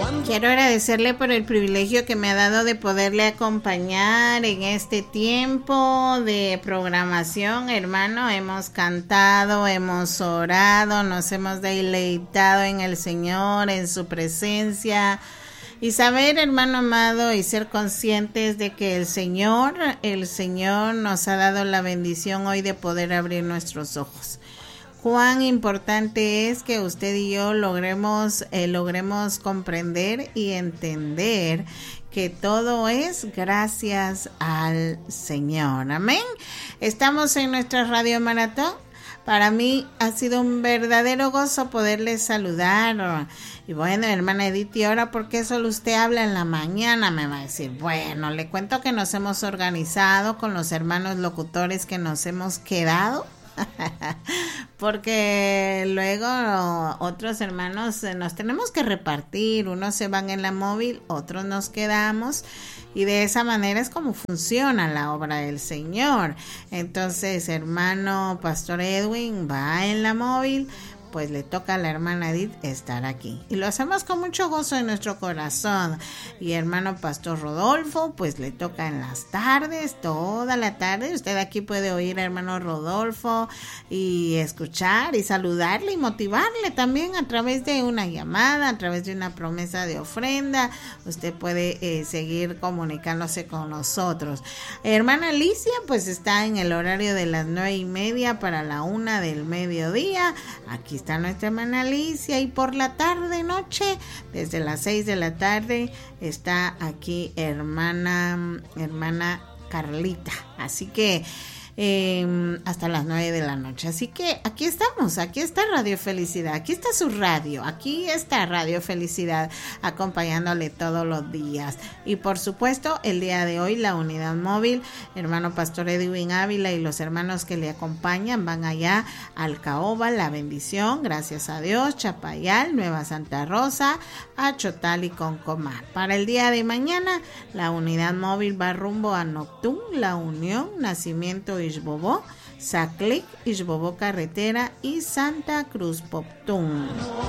Quiero agradecerle por el privilegio que me ha dado de poderle acompañar en este tiempo de programación, hermano. Hemos cantado, hemos orado, nos hemos deleitado en el Señor, en su presencia. Y saber, hermano amado, y ser conscientes de que el Señor nos ha dado la bendición hoy de poder abrir nuestros ojos. Cuán importante es que usted y yo logremos comprender y entender que todo es gracias al Señor. Amén. Estamos en nuestra Radio Maratón. Para mí ha sido un verdadero gozo poderles saludar. Y bueno, hermana Edith, ¿y ahora por qué solo usted habla en la mañana? Me va a decir. Bueno, le cuento que nos hemos organizado con los hermanos locutores que nos hemos quedado. Porque luego otros hermanos nos tenemos que repartir, unos se van en la móvil, otros nos quedamos, y de esa manera es como funciona la obra del Señor. Entonces, hermano Pastor Edwin va en la móvil, pues le toca a la hermana Edith estar aquí. Y lo hacemos con mucho gozo en nuestro corazón. Y hermano Pastor Rodolfo, pues le toca en las tardes, toda la tarde. Usted aquí puede oír a hermano Rodolfo y escuchar y saludarle y motivarle también a través de una llamada, a través de una promesa de ofrenda. Usted puede seguir comunicándose con nosotros. Hermana Alicia, pues está en el horario de las 9:30 para la 1 del mediodía. Aquí está nuestra hermana Alicia, y por la tarde noche, desde las 6 de la tarde, está aquí hermana Carlita. Así que hasta las 9 de la noche. Así que aquí estamos, aquí está Radio Felicidad, aquí está su radio, aquí está Radio Felicidad acompañándole todos los días. Y por supuesto, el día de hoy la unidad móvil, hermano Pastor Edwin Ávila y los hermanos que le acompañan van allá al Caoba, La Bendición, gracias a Dios, Chapayal, Nueva Santa Rosa, a Chotal y Concomar. Para el día de mañana, la unidad móvil va rumbo a Noctún, La Unión, Nacimiento Ixbobó, Saclic, Ixbobó Carretera y Santa Cruz Poptún.